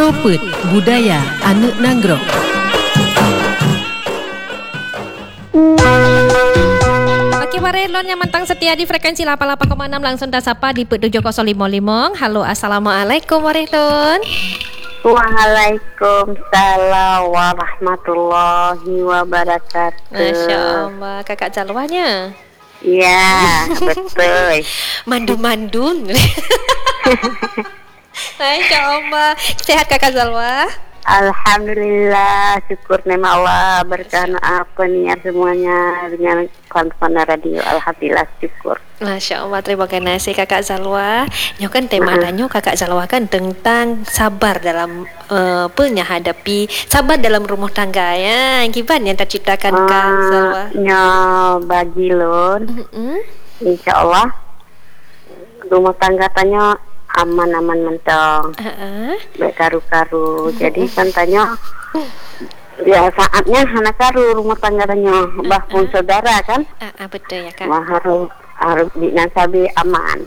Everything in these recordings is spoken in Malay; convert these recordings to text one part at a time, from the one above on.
Propet Budaya Anak Nanggro. Okey, Marelon yang mantang setia di frekuensi 88,6 langsung dah sapa di Pet 7055. Halo, Assalamualaikum Marelon. Waalaikumsalam warahmatullahi wabarakatuh. Masya Allah, kakak Jalwanya. Ya, betul. Mandun-mandun. Masya Allah. Sehat kakak Zalwa? Alhamdulillah, syukur nema Allah, berkah apa nih semuanya dengan kawan-kawan radio. Alhamdulillah, syukur. Masya Allah, terima kasih kakak Zalwa. Nyo kan tema danyo kakak Zalwa kan tentang sabar dalam hadapi sabar dalam rumah tangga ya. Gimana yang terciptakan kak Zalwa? Nyo bagi lon. Insya Allah rumah tangga tanya aman-aman mentong, berkaru-karu. Jadi kan tanya ya saatnya anak karu rumah tangga tanya, bahpun saudara kan. Betul ya kak. Harus dinasabi aman.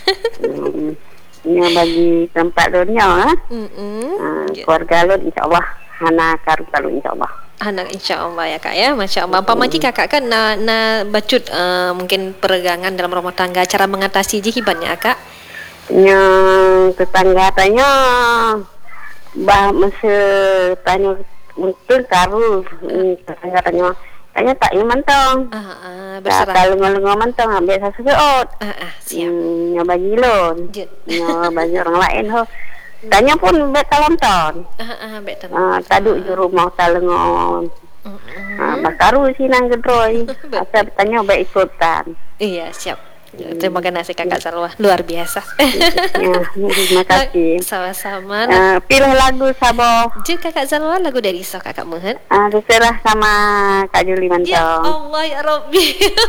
Ini bagi tempat dunia, keluarga lu insya Allah anak karu-karu insya Allah. Anak insya Allah ya kak ya, Masya Allah. Pak Maji kakak kan na bacut mungkin peregangan dalam rumah tangga, cara mengatasi jihibannya kak. Yang tetangga tanya bah masa tanya mungkin karu tetangga tanya tak yang mantong kalau ngomong mantong ambil sesuatu siap nyoba gilon nyoba bagi orang lain ho tanya pun betalon ton taduk di rumah talengon bakaru sih nang gedroy asal tanya baik ikutan. Iya siap. Terima kasih kakak Salwa, luar biasa. Terima kasih. Sama-sama. Pilih lagu Sabo. Jeng kakak Salwa, lagu dari Iso kakak Muhammad. Terserah sama Kak Juli Mantong. Ya Allah ya Rabbi.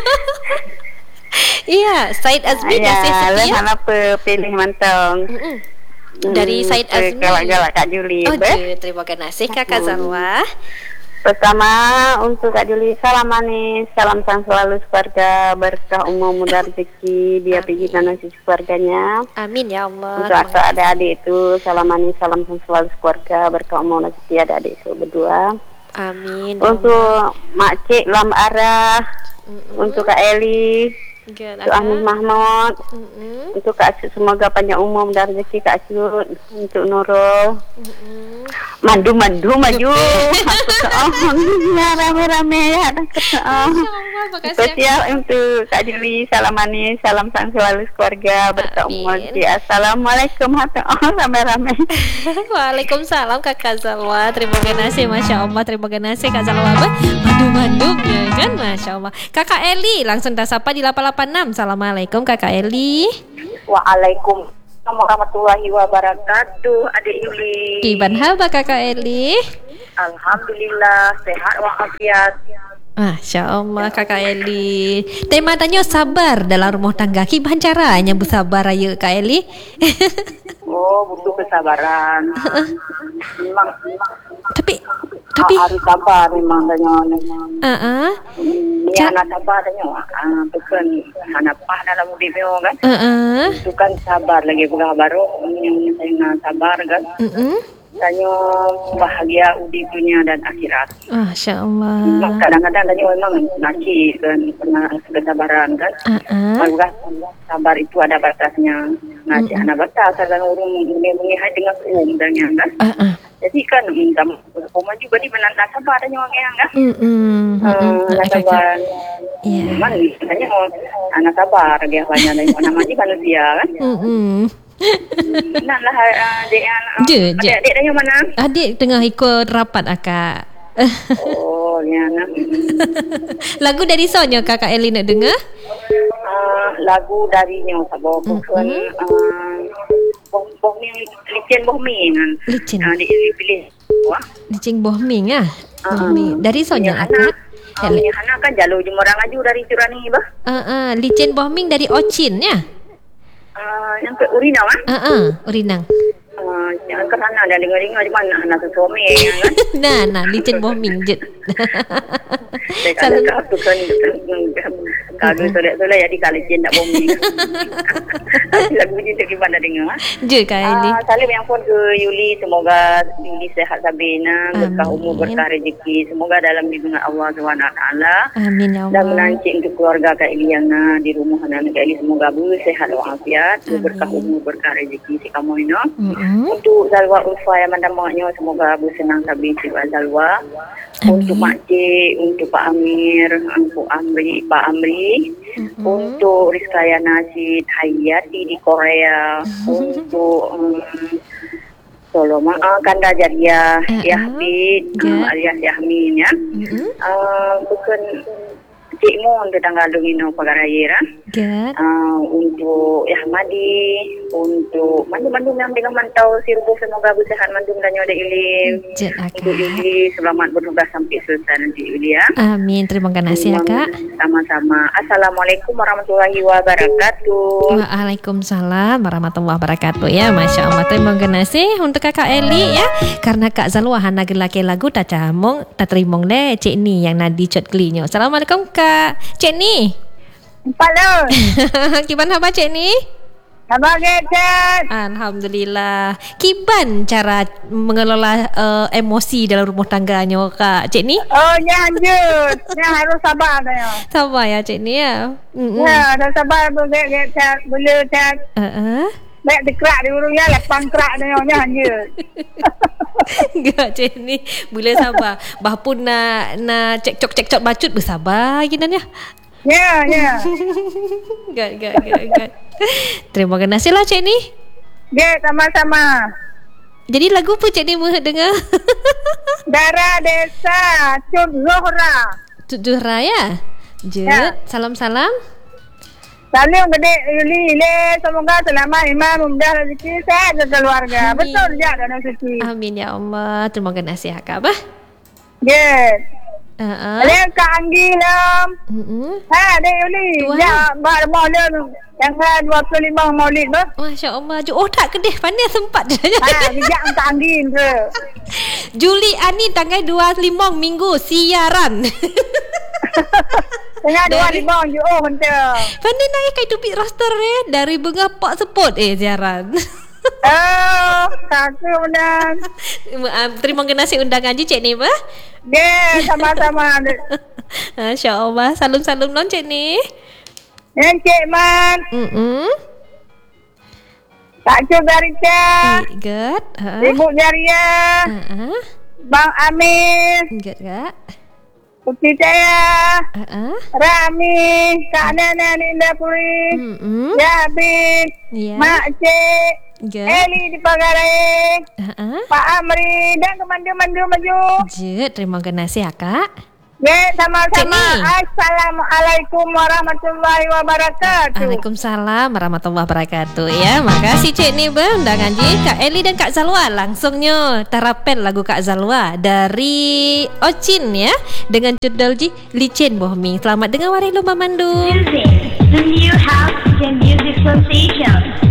Iya, Said Azmi dan Setia. Ya, apa pilih Mantong. Dari Said Azmi. Galak-galak Kak Juli. Terima kasih kakak Salwa. Pertama untuk Kak Juli, salam manis, salam sang selalu keluarga, berkah umur muda rezeki, dia pergi sana sisi keluarganya. Amin ya Allah. Untuk aku adik-adik itu, salam manis, salam sang selalu keluarga, berkah umur rezeki adik-adik itu berdua. Amin. Untuk Mak Cik Lam Arah, untuk Kak Eli, untuk Ahmad Mahmud, untuk Kak Asyut, semoga panjang umur dan rezeki Kak Asyut, untuk Nurul. Mandu maju rame-rame ya spesial untuk Kak Juli, salam manis, salam sang selalu keluarga, berkah umur. Assalamualaikum rame-rame. Waalaikumsalam kakak Zalwa, terima kasih Masya Allah, terima kasih kak Zalwa. Mandu ya kan, Masya Allah. Kakak Eli langsung dah sapa di 886. Assalamualaikum kakak Eli. Waalaikumsalam warahmatullahi wabarakatuh, adik Yuli. Gimana kakak Eli? Alhamdulillah sehat walafiat. Masya Allah kakak Eli. Tema tanya sabar dalam rumah tangga. Gimana caranya bersabar ayo kak Eli? Butuh kesabaran. Memang tapi harus sabar memang tanya. Ini anak sabar tanya. Bukan anak pah dalam hidup memang kan. Itu kan sabar lagi bukan baru yang saya sabar kan. Tanya bahagia di dunia dan akhirat. Masya Allah. Kadang-kadang tanya memang nasi kan pernah kesabaran kan. Bukan sabar itu ada batasnya. Nasi ada batas dalam urung mengenai dengan dan yang kan. Jadi kan rumah juga di menanda sabar tanya orang yang kan. Sabar. Memang tanya anak sabar dia banyak dari mana-mana manusia kan. Naklah adik yang mana? Adik tengah ikut rapat akak. Ya nak. Lagu dari Sonya kakak Eli nak dengar? Lagu darinya Sabah bukan bohming licin bohming kan. Licin. Dipilih. Licin bohming ah. Dari Sonya akak. Hana kan jalur jemurang aju dari Curani bah. Licin bohming dari Ocin ya. Yang ke Urinang Urinang. Jangan ke sana dan dengar-dengar di mana anak suami kan. Nah licin bohming jet. Kalau tu kan Kalau soleh-soleh jadi kalau jen tak bomi. Lagu ni tak gimana dengar. Je Kak Eli. Salam yang pun ke Yuli, semoga Yuli sehat sabina, berkah umur, berkah rezeki. Semoga dalam lindungan Allah SWT. Amin ya Allah. Dan menancing untuk keluarga Kak Eliana di rumah anak Kak Eli, semoga bersehat walafiat, berkah umur, berkah rezeki si kamu ini. Untuk Zalwa Ulfa yang mandamanya, semoga bersenang sabi si Zalwa. Untuk Mak Cik, untuk Pak Amir, untuk Pak Amri, untuk Rizkaya Nasid, Hayati di Korea, untuk Soloma, Kanda Jariah, Yahbid, alias Yahmin ya. Bukan Cik Mon tetangga Lumino Pagarayera. Untuk Yahmadi, untuk mandum-mandum yang dengan mantau si rubuh, semoga bersehat mandum dan nyoda ilim. Untuk Yuli selamat bertugas sampai selesai nanti Yuli ya. Amin, terima kasih Kak. Sama-sama. Assalamualaikum warahmatullahi wabarakatuh. Waalaikumsalam warahmatullahi wabarakatuh ya. Masya Allah, terima kasih untuk Kakak Eli ya. Karena Kak Zalwa hana gelaki lagu tak camong tak terimong le Cik Ni yang nadi cot klinyo. Assalamualaikum Kak Cik Ni. Halo. Kiban apa Cik Ni? Abang Gecat. Alhamdulillah. Kiban cara mengelola emosi dalam rumah tangganya Kak Cik Ni? Oh, lanjut. Harus sabar dah. Sabar ya Cik Ni ya. Ya, dah sabar Abang Gecat. Boleh Cat. Baik dikerak di urungnya, lapang kerak dia lanjut. Enggak Cik Ni, boleh sabar. Bahpun nak cekcok bacut bersabar gini ya. Ya. Gak. Terima kasih lah Cik Ni. Ya, sama-sama. Jadi lagu apa Cik Ni dengar? Darah Desa Cut Zuhra ya? Ya. Salam-salam. Salam gede Yuli le, semoga selamat iman mudah rezeki sehat dan keluarga. Betul je dan rezeki. Amin ya Allah. Terima kasih Kak Abah. Yes. Ada Kak Anggi lah. Dek Yuli. Ya, mak maulid yang 25 maulid bah. Masya Allah. Oh tak kedih pandai sempat. Bijak Kak Anggi ke. Juli Ani tanggal 25 minggu siaran. Tengah 25 je betul. Pandai naik kai tupik roster dari Benga Pak Sepot siaran. Kakak undang. Terima kasih undangan je Cik Ni bah. Ya, sama-sama. Masya Allah. Salam-salam non Cik Ni. Yang Cik Man. Kak Cuk Garita. Good. Ibu Jaria. Bang Amir. Good Kak. Putih saya. Rami. Kak Nana Linda Puri. Jabit. Mak Cik. Eli di Pagarai. Pak Amri dan kemandu-mandu maju. Terima kasih Kak. Ya, sama-sama. Assalamualaikum warahmatullahi wabarakatuh. Waalaikumsalam warahmatullahi wabarakatuh. Ya, makasih Cik Ni undangan je Kak Eli dan Kak Zalwa. Langsungnya terapel lagu Kak Zalwa dari Ocin ya dengan judul Licin Bohmi. Selamat dengar warai lomba mandu. Music, the new house and music sensation.